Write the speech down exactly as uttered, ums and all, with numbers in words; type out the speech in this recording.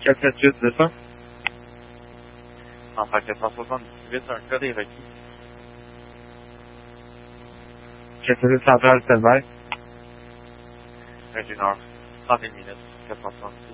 quatre sept huit, c'est ça? Enfin, quatre cent soixante-dix-huit, un code est requis. quatre sept huit centrale, stand-by. vingt et une heures, trente et une minutes, quatre cent soixante-dix-huit.